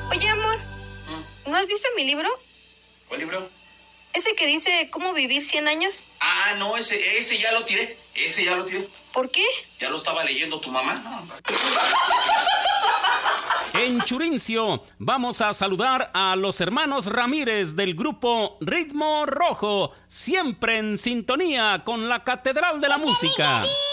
Oye, amor, ¿no has visto mi libro? ¿Cuál libro? Ese que dice cómo vivir 100 años. Ah, no, ese ya lo tiré. Ese ya lo tiré. ¿Por qué? Ya lo estaba leyendo tu mamá, ¿no? En Churincio vamos a saludar a los hermanos Ramírez del grupo Ritmo Rojo, siempre en sintonía con la Catedral de la Música.